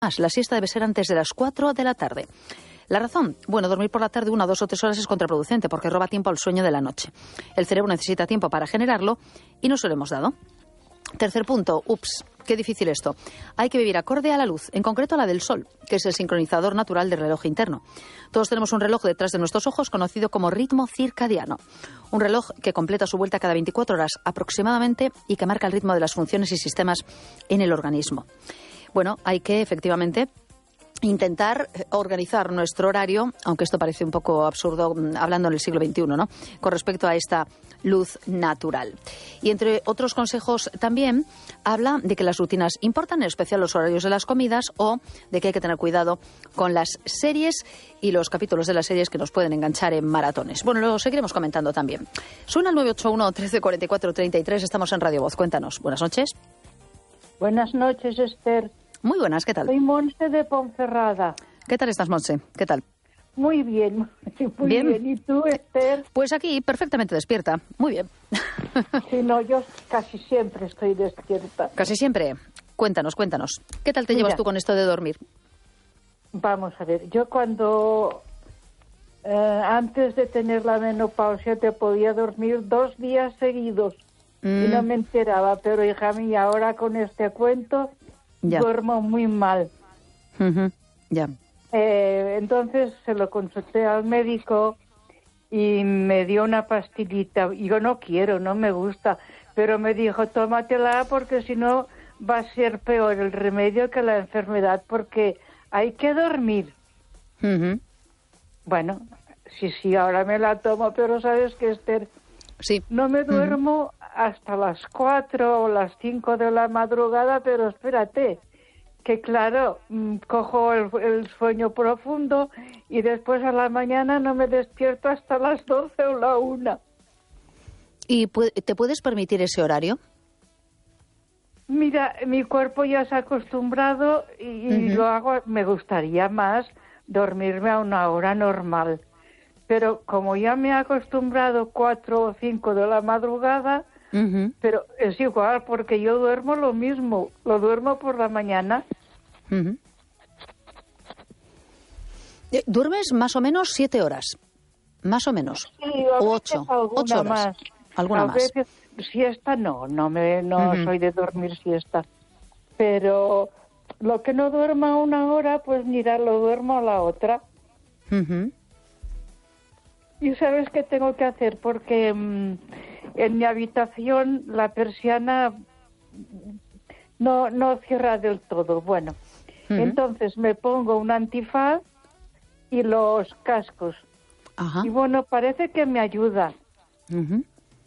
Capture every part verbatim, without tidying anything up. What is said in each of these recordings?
La siesta debe ser antes de las cuatro de la tarde. La razón, bueno, dormir por la tarde una, dos o tres horas es contraproducente porque roba tiempo al sueño de la noche. El cerebro necesita tiempo para generarlo y no se lo hemos dado. Tercer punto, ups, qué difícil esto. Hay que vivir acorde a la luz, en concreto a la del sol, que es el sincronizador natural del reloj interno. Todos tenemos un reloj detrás de nuestros ojos conocido como ritmo circadiano. Un reloj que completa su vuelta cada veinticuatro horas aproximadamente y que marca el ritmo de las funciones y sistemas en el organismo. Bueno, hay que efectivamente intentar organizar nuestro horario, aunque esto parece un poco absurdo hablando en el siglo veintiuno, ¿no?, con respecto a esta luz natural. Y entre otros consejos también habla de que las rutinas importan, en especial los horarios de las comidas, o de que hay que tener cuidado con las series y los capítulos de las series que nos pueden enganchar en maratones. Bueno, lo seguiremos comentando también. Suena el nueve ocho uno, trece cuarenta y cuatro, treinta y tres, estamos en Radio Voz. Cuéntanos. Buenas noches. Buenas noches, Esther. Muy buenas, ¿qué tal? Soy Monse de Ponferrada. ¿Qué tal estás, Monse? ¿Qué tal? Muy bien, muy ¿Bien? bien. ¿Y tú, Esther? Pues aquí, perfectamente despierta. Muy bien. Sí, no, yo casi siempre estoy despierta. Casi siempre. Cuéntanos, cuéntanos. ¿Qué tal te Mira, llevas tú con esto de dormir? Vamos a ver, yo cuando... Eh, antes de tener la menopausia te podía dormir dos días seguidos mm. y no me enteraba, pero hija mía, ahora con este cuento... Ya. Duermo muy mal. Uh-huh. Ya. Eh, entonces se lo consulté al médico y me dio una pastillita. Yo no quiero, no me gusta, pero me dijo, tómatela porque si no va a ser peor el remedio que la enfermedad, porque hay que dormir. Uh-huh. Bueno, sí, sí, ahora me la tomo, pero sabes que, Esther, sí. no me duermo... Uh-huh. hasta las cuatro o las cinco de la madrugada, pero espérate, que claro, mmm, cojo el, el sueño profundo y después a la mañana no me despierto hasta las doce o la una. ¿Y te puedes permitir ese horario? Mira, mi cuerpo ya se ha acostumbrado y, y uh-huh. lo hago, me gustaría más dormirme a una hora normal, pero como ya me he acostumbrado cuatro o cinco de la madrugada, Uh-huh. pero es igual porque yo duermo lo mismo, lo duermo por la mañana. Uh-huh. ¿Duermes más o menos siete horas? Más o menos. Sí, o ocho. Ocho horas. Más. ¿Alguna a más? Veces, siesta no, no me, no uh-huh. soy de dormir siesta. Pero lo que no duerma una hora, pues mira, lo duermo a la otra. Uh-huh. ¿Y sabes qué tengo que hacer? Porque mmm, en mi habitación la persiana no, no cierra del todo. Bueno, uh-huh. entonces me pongo un antifaz y los cascos. Ajá. Y bueno, parece que me ayuda. Uh-huh.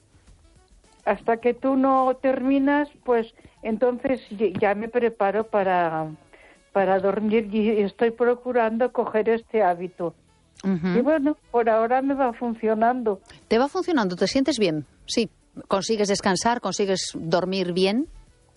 Hasta que tú no terminas, pues entonces ya me preparo para, para dormir y estoy procurando coger este hábito. Uh-huh. Y bueno, por ahora me va funcionando. ¿Te va funcionando? ¿Te sientes bien? Sí. ¿Consigues descansar? ¿Consigues dormir bien?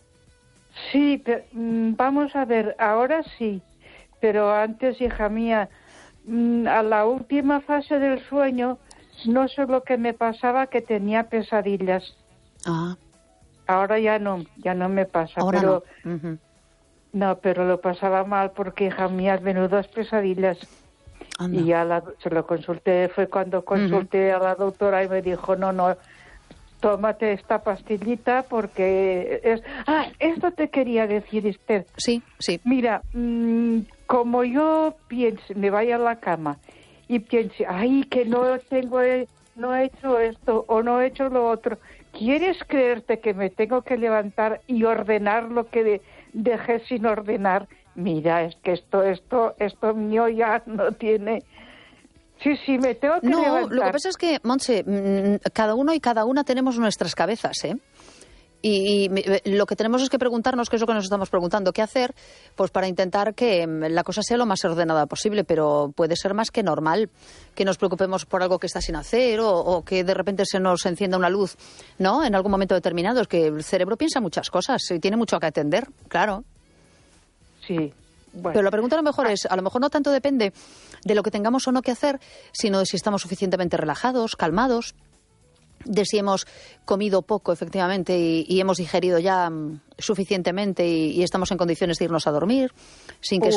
Sí, pero, vamos a ver, ahora sí. Pero antes, hija mía, a la última fase del sueño, no sé lo que me pasaba, que tenía pesadillas. Ah. Ahora ya no, ya no me pasa. Ahora pero no. Uh-huh. No, pero lo pasaba mal porque, hija mía, menudas pesadillas. Anda. Y ya la, se lo consulté, fue cuando consulté uh-huh. a la doctora y me dijo, no, no, tómate esta pastillita porque es... Ah, esto te quería decir, Esther. Sí, sí. Mira, mmm, como yo piense, me vaya a la cama y piense, ay, que no tengo, no he hecho esto o no he hecho lo otro, ¿quieres creerte que me tengo que levantar y ordenar lo que de, dejé sin ordenar? Mira, es que esto, esto, esto mío ya no tiene... Sí, sí, me tengo que no, levantar. Lo que pasa es que, Montse, cada uno y cada una tenemos nuestras cabezas, ¿eh? Y, y lo que tenemos es que preguntarnos, qué es lo que nos estamos preguntando, qué hacer, pues para intentar que la cosa sea lo más ordenada posible, pero puede ser más que normal que nos preocupemos por algo que está sin hacer o, o que de repente se nos encienda una luz, ¿no?, en algún momento determinado. Es que el cerebro piensa muchas cosas y tiene mucho que atender, claro. Sí. Bueno. Pero la pregunta a lo mejor es, a lo mejor no tanto depende de lo que tengamos o no que hacer, sino de si estamos suficientemente relajados, calmados. de si hemos comido poco, efectivamente, y, y hemos digerido ya um, suficientemente y, y estamos en condiciones de irnos a dormir, sin que